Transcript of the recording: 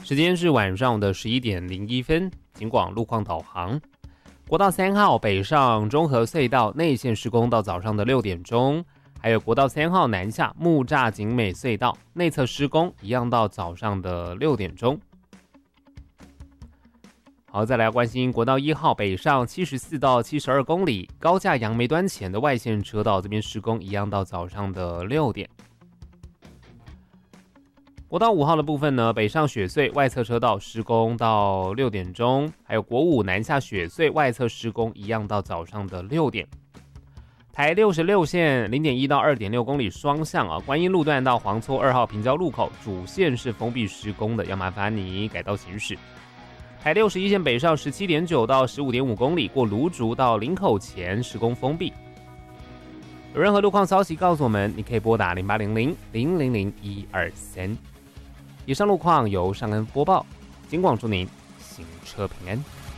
时间是晚上的11点01分，警广路况导航。国道3号北上中和隧道内线施工到早上的6点钟，还有国道3号南下木栅景美隧道内侧施工一样到早上的6点钟。好，再来要关心国道1号北上74到72公里高架杨梅端前的外线车道这边施工一样到早上的6点。国道5号的部分呢，北上雪隧外侧车道施工到6点钟，还有国5南下雪隧外侧施工一样到早上的6点。台66线 0.1 到 2.6 公里双向观音路段到黄厝2号平交路口主线是封闭施工的，要麻烦你改道行驶。台61线北上 17.9 到 15.5 公里过芦竹到林口前施工封闭。有任何路况消息告诉我们，你可以拨打0800-000-123。以上路况由尚恩播报，警广祝您行车平安。